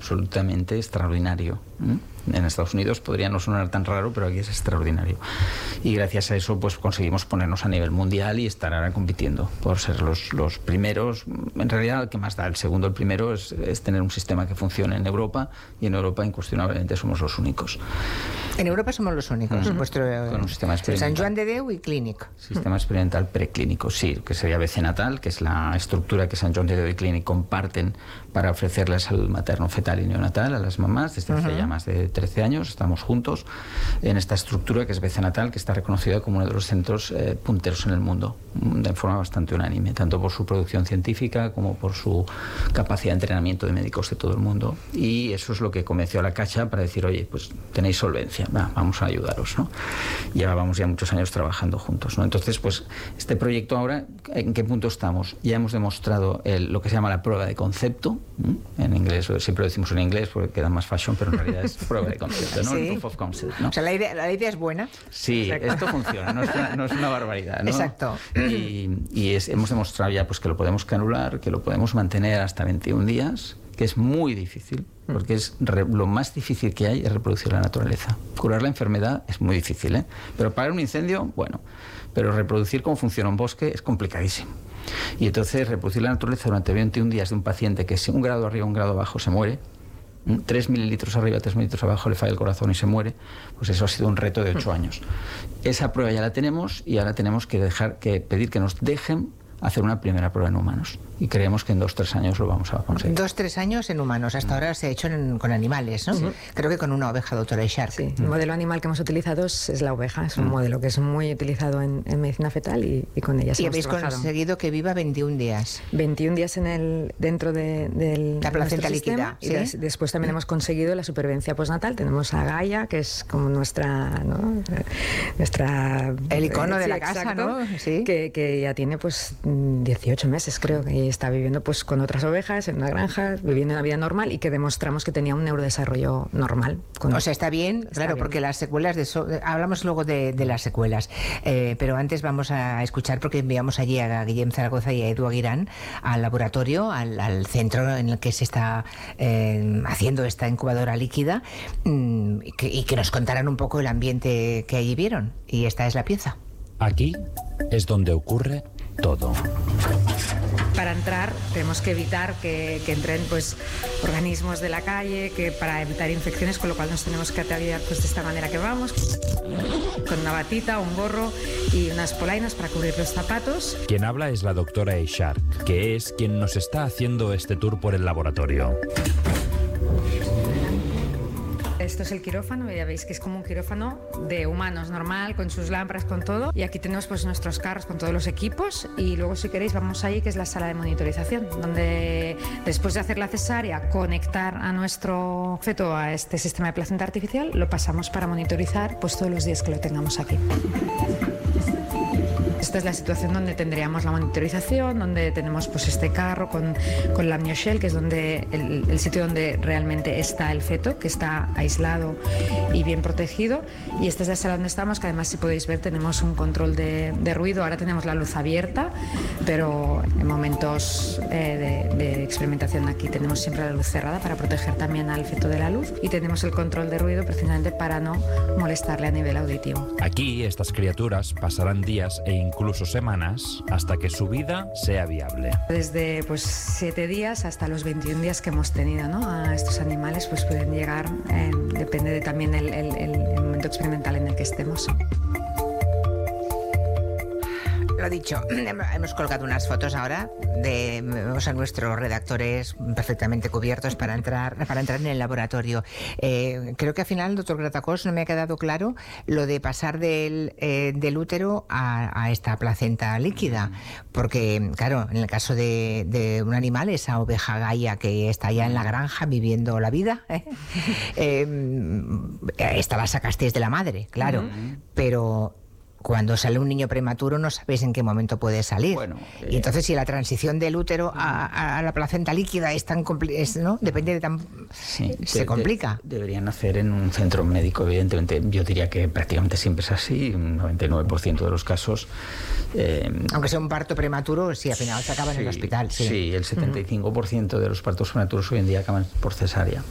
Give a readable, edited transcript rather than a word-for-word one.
absolutamente extraordinario. En Estados Unidos podría no sonar tan raro, pero aquí es extraordinario. Y gracias a eso pues conseguimos ponernos a nivel mundial y estar ahora compitiendo por ser los primeros. En realidad, el que más da, el segundo, el primero, es tener un sistema que funcione en Europa, y en Europa incuestionablemente somos los únicos. En Europa somos los únicos. Con un sistema experimental. Sant Joan de Déu y Clínic. Sistema experimental preclínico, sí, que sería BC Natal, que es la estructura que Sant Joan de Déu y Clínic comparten para ofrecer la salud materno-fetal y neonatal a las mamás desde hace ya más de 13 años. Estamos juntos en esta estructura que es BC Natal, que está reconocida como uno de los centros punteros en el mundo, de forma bastante unánime, tanto por su producción científica como por su capacidad de entrenamiento de médicos de todo el mundo. Y eso es lo que convenció a la Caixa para decir, oye, pues tenéis solvencia, vamos a ayudaros, ¿no? Llevábamos ya muchos años trabajando juntos, ¿no? Entonces, pues este proyecto ahora, ¿en qué punto estamos? Ya hemos demostrado lo que se llama la prueba de concepto. En inglés, siempre lo decimos en inglés porque queda más fashion, pero en realidad es prueba de concepto, ¿no? Sí. Proof of concept, ¿no? O sea, la idea es buena. Sí, esto funciona, no es una barbaridad, ¿no? Exacto. Hemos demostrado ya pues que lo podemos canular, que lo podemos mantener hasta 21 días, que es muy difícil, porque lo más difícil que hay es reproducir la naturaleza. Curar la enfermedad es muy difícil, ¿eh? Pero apagar un incendio, bueno, pero reproducir cómo funciona un bosque es complicadísimo. Y entonces reproducir la naturaleza durante 21 días de un paciente que es 1 grado arriba, 1 grado abajo, se muere, 3 mililitros arriba, 3 mililitros abajo, le falla el corazón y se muere, pues eso ha sido un reto de 8 años. Esa prueba ya la tenemos, y ahora tenemos que pedir que nos dejen hacer una primera prueba en humanos, y creemos que en 2-3 años lo vamos a conseguir. 2-3 años en humanos. Hasta ahora se ha hecho con animales, ¿no? Sí. Creo que con una oveja, doctora Eixarch. Sí, el modelo animal que hemos utilizado es la oveja. Es un modelo que es muy utilizado en medicina fetal, y con ella ¿Y hemos habéis trabajado. conseguido que viva 21 días? 21 días dentro de la placenta líquida. ¿Sí? Y después también hemos conseguido la supervivencia postnatal. Tenemos a Gaia, que es como nuestra el icono de la exacto, casa, ¿no? Sí. Que ya tiene pues 18 meses, creo, y está viviendo pues con otras ovejas en una granja, viviendo una vida normal, y que demostramos que tenía un neurodesarrollo normal. O sea, está bien, claro, porque las secuelas hablamos luego de las secuelas, pero antes vamos a escuchar, porque enviamos allí a Guillem Zaragoza y a Edu Aguirán al laboratorio, al centro en el que se está haciendo esta incubadora líquida, y que nos contaran un poco el ambiente que allí vieron. Y esta es la pieza. Aquí es donde ocurre todo. Para entrar tenemos que evitar que entren pues organismos de la calle, que para evitar infecciones, con lo cual nos tenemos que ataviar pues de esta manera que vamos, con una batita, un gorro y unas polainas para cubrir los zapatos. Quien habla es la doctora Eixarch, que es quien nos está haciendo este tour por el laboratorio. Esto es el quirófano, ya veis que es como un quirófano de humanos normal, con sus lámparas, con todo. Y aquí tenemos pues nuestros carros con todos los equipos, y luego, si queréis, vamos ahí, que es la sala de monitorización, donde después de hacer la cesárea, conectar a nuestro feto a este sistema de placenta artificial, lo pasamos para monitorizar pues todos los días que lo tengamos aquí. Esta es la situación donde tendríamos la monitorización, donde tenemos pues este carro con la amnioshell, que es donde el sitio donde realmente está el feto, que está aislado y bien protegido. Y esta es la sala donde estamos, que además, si podéis ver, tenemos un control de ruido. Ahora tenemos la luz abierta, pero en momentos de experimentación aquí tenemos siempre la luz cerrada para proteger también al feto de la luz, y tenemos el control de ruido precisamente para no molestarle a nivel auditivo. Aquí estas criaturas pasarán días e incluso semanas hasta que su vida sea viable. Desde pues 7 días hasta los 21 días que hemos tenido, ¿no? A estos animales pues pueden llegar, depende de también el momento experimental en el que estemos. Lo dicho, hemos colgado unas fotos ahora vemos a nuestros redactores perfectamente cubiertos para entrar en el laboratorio. Creo que al final, doctor Gratacós, no me ha quedado claro lo de pasar del útero a esta placenta líquida, porque claro, en el caso de un animal, esa oveja Gaia que está allá en la granja viviendo la vida, esta la sacasteis de la madre, claro, pero cuando sale un niño prematuro no sabéis en qué momento puede salir. Bueno, y entonces, si la transición del útero a la placenta líquida es tan ¿no? Depende de tan... Sí, se complica. Deberían hacer en un centro médico, evidentemente. Yo diría que prácticamente siempre es así, un 99% de los casos. Aunque sea un parto prematuro, sí, al final se acaba en el hospital. Sí, el 75% de los partos prematuros hoy en día acaban por cesárea.